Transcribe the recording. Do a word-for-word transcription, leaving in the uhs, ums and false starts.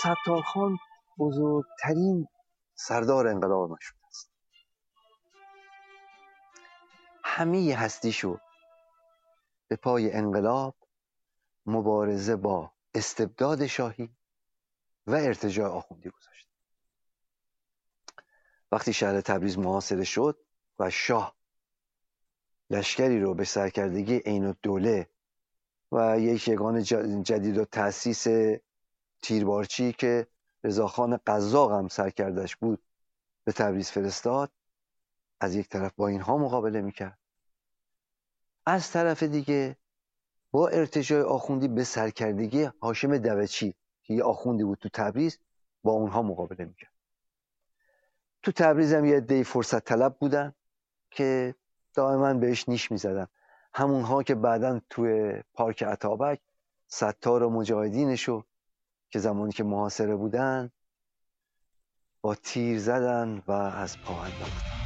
ستارخان بزرگترین سردار انقلاب مشروطه است. همه هستیشو به پای انقلاب، مبارزه با استبداد شاهی و ارتجاع آخوندی گذاشت. وقتی شهر تبریز محاصره شد و شاه لشکری رو به سرکردگی عین الدوله و یک یگان جدید و تأسیس تیربارچی که رضاخان قزاق هم سرکردش بود به تبریز فرستاد، از یک طرف با اینها مقابله میکرد، از طرف دیگه با ارتجاع آخوندی به سرکردگی هاشم دوچی که یه آخوندی بود تو تبریز، با اونها مقابله میکرد. تو تبریز هم یه عده‌ای فرصت طلب بودن که دائما بهش نیش میزدن، همونها که بعداً توی پارک اتابک ستار و مجاهدینشو که زمانی که محاصره بودن با تیر زدن و از پا انداختن.